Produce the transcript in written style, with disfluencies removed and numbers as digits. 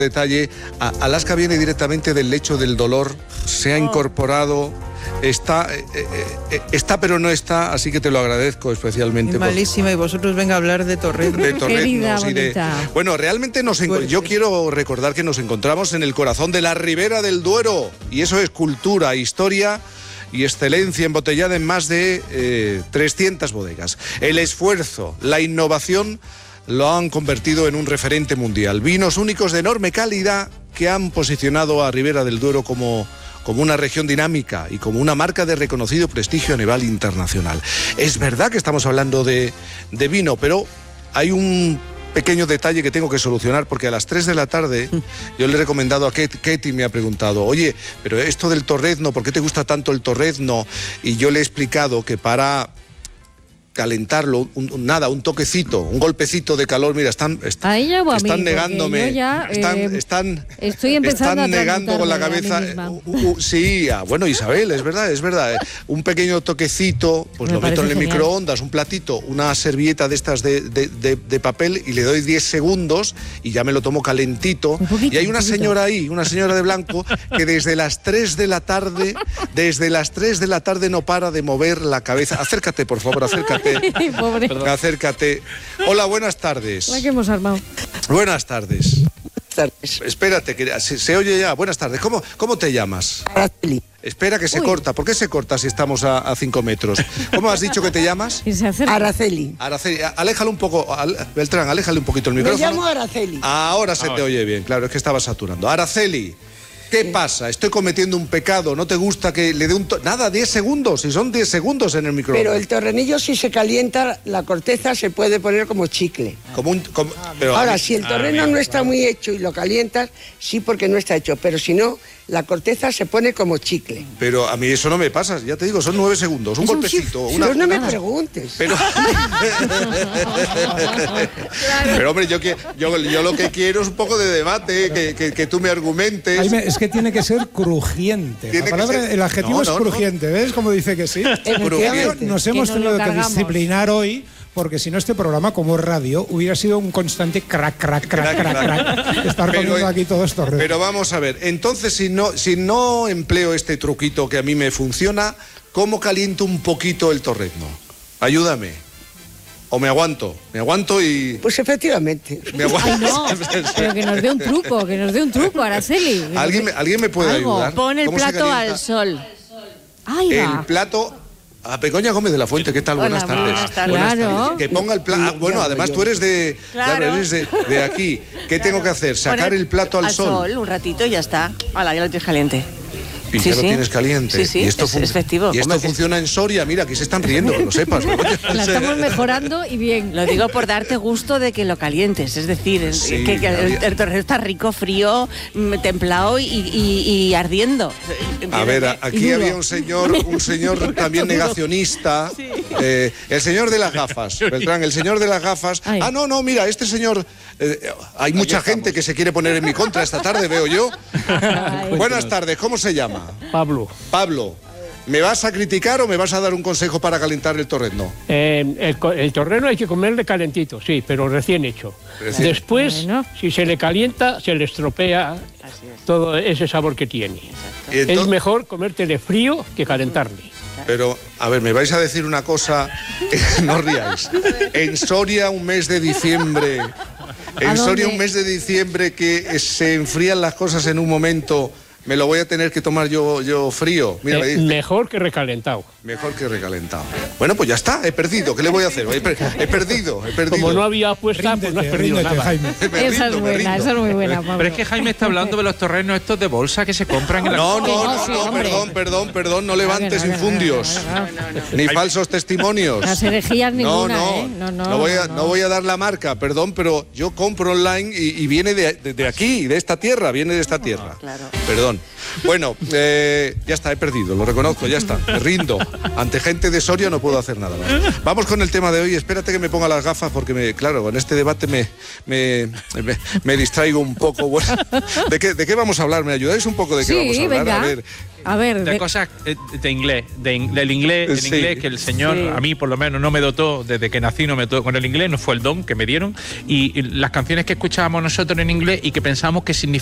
detalle. Alaska viene directamente del lecho del dolor, se ha incorporado, está pero no está, así que te lo agradezco especialmente. Es malísima, y vosotros venga a hablar de torreznos. De torreznos y de... Bueno, realmente yo quiero recordar que nos encontramos en el corazón de la Ribera del Duero, y eso es cultura, historia y excelencia embotellada en más de 300 bodegas. El esfuerzo, la innovación lo han convertido en un referente mundial. Vinos únicos de enorme calidad que han posicionado a Ribera del Duero como una región dinámica y como una marca de reconocido prestigio a nivel internacional. Es verdad que estamos hablando de vino, pero hay un pequeño detalle que tengo que solucionar, porque a las 3 de la tarde yo le he recomendado a Katie, me ha preguntado, oye, pero esto del torrezno, ¿por qué te gusta tanto el torrezno? Y yo le he explicado que para calentarlo, un toquecito, un golpecito de calor, mira, están negándome, estoy empezando están negando con la cabeza. Sí, bueno, Isabel, es verdad, un pequeño toquecito, pues lo meto en el microondas, un platito, una servilleta de estas de papel, y le doy 10 segundos y ya me lo tomo calentito. Y hay una señora ahí, una señora de blanco, que desde las 3 de la tarde no para de mover la cabeza. Acércate, por favor, acércate. Pobre. Acércate. Hola, buenas tardes. La que hemos armado. Buenas tardes. Espérate, que se oye ya. Buenas tardes. ¿Cómo te llamas? Araceli. Espera, que se corta. ¿Por qué se corta si estamos a 5 metros? ¿Cómo has dicho que te llamas? Araceli. Araceli. Aléjalo un poco, Beltrán, aléjale un poquito el micrófono. Me llamo Araceli. Ahora se te oye bien, claro, es que estaba saturando. Araceli, ¿qué pasa? Estoy cometiendo un pecado, ¿no te gusta que le dé nada, 10 segundos, si son 10 segundos en el micrófono. Pero el torrenillo, si se calienta, la corteza se puede poner como chicle. Ahora, si el torreno no está muy hecho y lo calientas, sí, porque no está hecho, pero si no, la corteza se pone como chicle. Pero a mí eso no me pasa, ya te digo, son 9 segundos, un golpecito. Pero no me preguntes. Pero hombre, yo lo que quiero es un poco de debate, que tú me argumentes. Jaime, es que tiene que ser crujiente. El adjetivo es crujiente, ¿ves? Como dice que sí. Nos hemos tenido que disciplinar hoy, porque si no, este programa, como radio, hubiera sido un constante crack. Estar comiendo aquí todos torrenos. Pero vamos a ver, entonces si no empleo este truquito que a mí me funciona, ¿cómo caliento un poquito el torrezno? Ayúdame. ¿O me aguanto y...? Pues efectivamente. Me aguanto. Ay, no, pero que nos dé un truco, Araceli. ¿Alguien me puede ayudar? Pon el plato al sol. Ahí va. El plato... A Begoña Gómez de la Fuente, ¿qué tal? Hola, Buenas tardes. Claro. Que ponga el plato. Bueno, además tú eres de aquí. ¿Qué tengo que hacer? ¿Sacar el plato al sol? Un ratito y ya está. Hala, ya lo tienes caliente. Y ya lo tienes caliente. Sí, y esto es efectivo. Y esto funciona en Soria, mira, aquí se están riendo, que lo sepas. La estamos mejorando y bien. Lo digo por darte gusto de que lo calientes, es decir, que el torrezno está rico, frío, templado y ardiendo. A ver, aquí había un señor también negacionista, el señor de las gafas, Beltrán, el señor de las gafas. Ay. No, mira, este señor, hay mucha gente que se quiere poner en mi contra esta tarde, veo yo. Buenas tardes, ¿cómo se llama? Pablo, ¿me vas a criticar o me vas a dar un consejo para calentar el torrezno? El torrezno hay que comerle calentito, sí, pero recién hecho. Después, si se le calienta, se le estropea todo ese sabor que tiene. Es mejor comértele frío que calentarle. Pero, a ver, me vais a decir una cosa, no ríais. En Soria, un mes de diciembre... que se enfrían las cosas en un momento... ¿Me lo voy a tener que tomar yo frío? Mira, mejor que recalentado. Mejor que recalentado. Bueno, pues ya está, he perdido. ¿Qué le voy a hacer? He perdido. Como no había apuesta, pues no has perdido nada. Jaime. Esa es muy buena, Pablo. Pero es que Jaime está hablando de los torrenos estos de bolsa que se compran en la... Perdón, no levantes infundios. Ni falsos testimonios. Las herejías ninguna, No voy a dar la marca, perdón, pero yo compro online y viene de aquí, de esta tierra, Claro. Perdón. perdón. Bueno, ya está, he perdido, lo reconozco, ya está, me rindo. Ante gente de Soria no puedo hacer nada más. Vamos con el tema de hoy. Espérate que me ponga las gafas porque, claro, con este debate me distraigo un poco. Bueno, ¿de qué vamos a hablar? ¿Me ayudáis un poco de qué vamos a hablar? Venga. A ver, de cosas de inglés, del inglés que el Señor, a mí por lo menos, no me dotó, desde que nací no me dotó con el inglés, no fue el don que me dieron, y las canciones que escuchábamos nosotros en inglés y que pensábamos que significaban